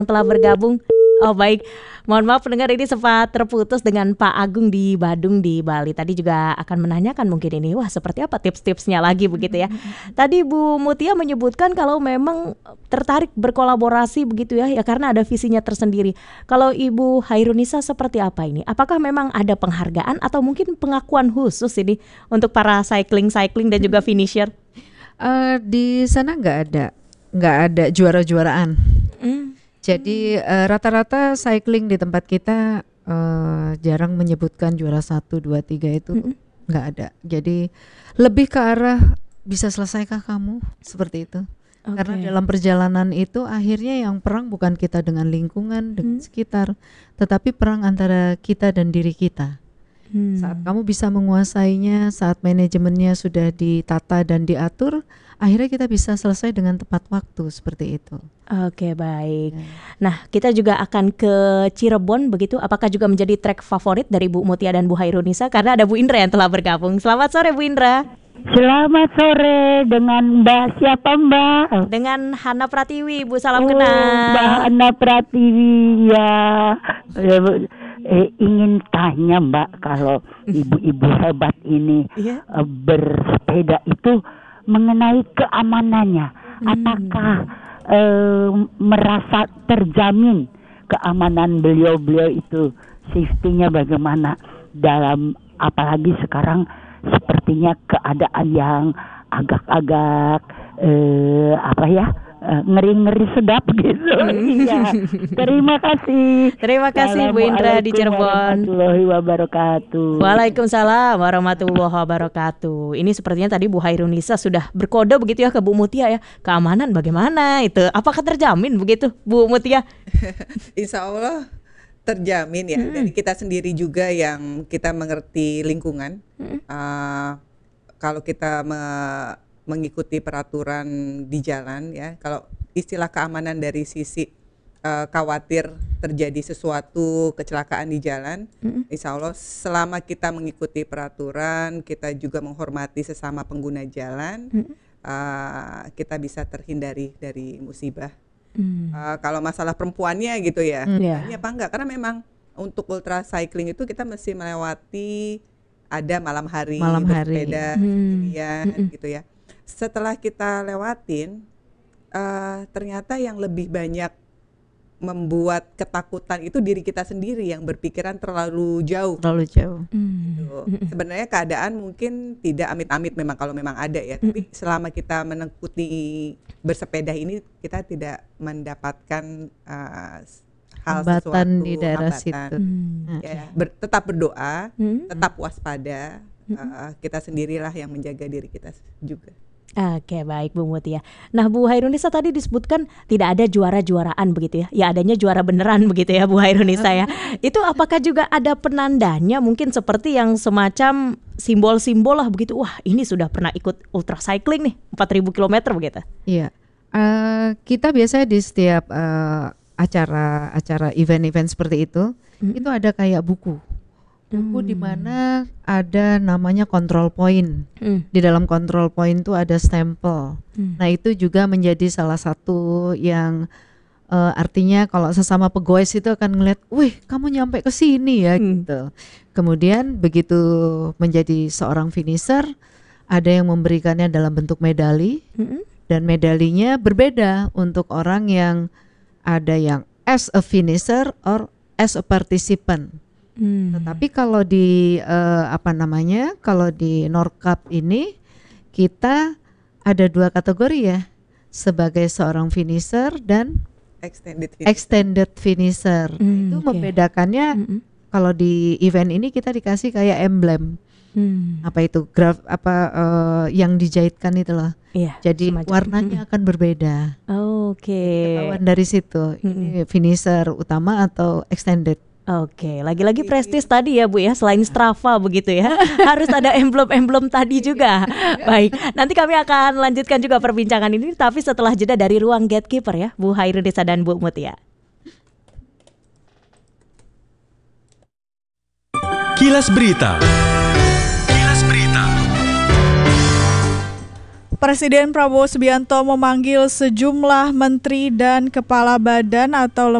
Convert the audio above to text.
telah bergabung. Oh baik, mohon maaf pendengar ini sempat terputus dengan Pak Agung di Badung di Bali. Tadi juga akan menanyakan mungkin ini, wah seperti apa tips-tipsnya lagi begitu ya. Tadi Bu Mutia menyebutkan kalau memang tertarik berkolaborasi begitu ya, ya karena ada visinya tersendiri. Kalau Ibu Hairunisa seperti apa ini? Apakah memang ada penghargaan atau mungkin pengakuan khusus ini untuk para cycling dan juga finisher? Di sana nggak ada juara-juaraan. Jadi rata-rata cycling di tempat kita jarang menyebutkan juara 1, 2, 3 itu nggak ada. Jadi lebih ke arah bisa selesaikah kamu seperti itu. Karena dalam perjalanan itu akhirnya yang perang bukan kita dengan lingkungan, dengan sekitar, tetapi perang antara kita dan diri kita. Saat kamu bisa menguasainya, saat manajemennya sudah ditata dan diatur, akhirnya kita bisa selesai dengan tepat waktu seperti itu. Oke, baik. Nah, kita juga akan ke Cirebon begitu. Apakah juga menjadi trek favorit dari Bu Mutia dan Bu Hairunisa? Karena ada Bu Indra yang telah bergabung. Selamat sore Bu Indra. Selamat sore, dengan Mbak siapa Mbak? Dengan Hana Pratiwi, Bu, salam kenal. Mbak Hana Pratiwi ya. Ingin tanya Mbak, kalau ibu-ibu hebat ini bersepeda itu mengenai keamanannya, apakah merasa terjamin keamanan beliau itu, safety-nya bagaimana dalam, apalagi sekarang sepertinya keadaan yang agak-agak ngeri-ngeri sedap gitu. Ya. Terima kasih Bu Indra di Cirebon. Warahmatullahi wabarakatuh. Waalaikumsalam warahmatullahi wabarakatuh. Ini sepertinya tadi Bu Hairunisa sudah berkode begitu ya ke Bu Mutia ya. Keamanan bagaimana itu? Apakah terjamin begitu Bu Mutia? Insya Allah terjamin ya. Dari kita sendiri juga yang kita mengerti lingkungan. Kalau kita mengikuti peraturan di jalan ya, kalau istilah keamanan dari sisi khawatir terjadi sesuatu kecelakaan di jalan, insya Allah selama kita mengikuti peraturan, kita juga menghormati sesama pengguna jalan, kita bisa terhindari dari musibah. Kalau masalah perempuannya gitu ya, ini apa enggak? Karena memang untuk ultra cycling itu kita mesti melewati ada malam hari bersepeda sendirian gitu ya. Setelah kita lewatin, ternyata yang lebih banyak membuat ketakutan itu diri kita sendiri yang berpikiran terlalu jauh. Gitu. Sebenarnya keadaan mungkin tidak amit-amit memang kalau memang ada ya, tapi selama kita menekuti bersepeda ini kita tidak mendapatkan hambatan di daerah situ. Tetap berdoa, tetap waspada. Kita sendirilah yang menjaga diri kita juga. Oke, baik Bu Mutia. Nah Bu Hairunisa tadi disebutkan tidak ada juara-juaraan begitu ya. Ya adanya juara beneran begitu ya Bu Hairunisa ya. Itu apakah juga ada penandanya mungkin seperti yang semacam simbol-simbol lah begitu. Wah ini sudah pernah ikut ultra cycling nih 4.000 km begitu. Iya, kita biasanya di setiap acara event-event seperti itu ada kayak buku di mana ada namanya control point. Di dalam control point itu ada stempel. Nah itu juga menjadi salah satu yang artinya kalau sesama pegawai itu akan ngeliat, wih kamu nyampe ke sini ya gitu. Kemudian begitu menjadi seorang finisher, ada yang memberikannya dalam bentuk medali, dan medalinya berbeda untuk orang yang ada yang as a finisher or as a participant. Tetapi kalau di kalau di Norcup ini kita ada 2 kategori ya, sebagai seorang finisher dan extended finisher. Itu membedakannya. Kalau di event ini kita dikasih kayak emblem. Apa itu yang dijahitkan itu loh. Jadi warnanya akan berbeda. Ketahuan dari situ ini finisher utama atau extended. Lagi-lagi prestis tadi ya Bu ya, selain Strava begitu ya, harus ada emblem-emblem tadi juga. Baik, nanti kami akan lanjutkan juga perbincangan ini, tapi setelah jeda dari ruang gatekeeper ya, Bu Hairunisa dan Bu Mutia. Kilas Berita. Presiden Prabowo Subianto memanggil sejumlah menteri dan kepala badan atau